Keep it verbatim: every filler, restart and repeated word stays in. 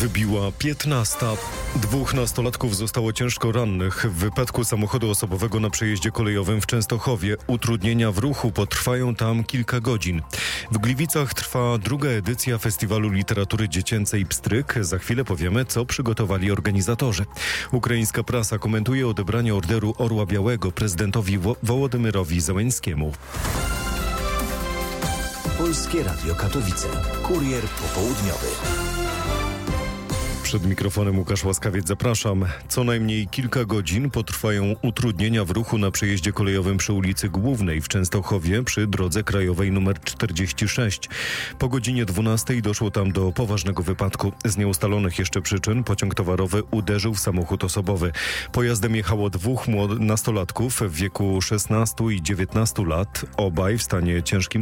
Wybiła piętnasta. Dwóch nastolatków zostało ciężko rannych w wypadku samochodu osobowego na przejeździe kolejowym w Częstochowie. Utrudnienia w ruchu potrwają tam kilka godzin. W Gliwicach trwa druga edycja Festiwalu Literatury Dziecięcej Pstryk. Za chwilę powiemy, co przygotowali organizatorzy. Ukraińska prasa komentuje odebranie Orderu Orła Białego prezydentowi Wo- Wołodymyrowi Zełenskiemu. Polskie Radio Katowice. Kurier popołudniowy. Przed mikrofonem Łukasz Łaskawiec, zapraszam. Co najmniej kilka godzin potrwają utrudnienia w ruchu na przejeździe kolejowym przy ulicy Głównej w Częstochowie przy drodze krajowej nr czterdzieści sześć. Po godzinie dwunastej doszło tam do poważnego wypadku. Z nieustalonych jeszcze przyczyn pociąg towarowy uderzył w samochód osobowy. Pojazdem jechało dwóch młod- nastolatków w wieku szesnastu i dziewiętnastu lat, obaj w stanie ciężkim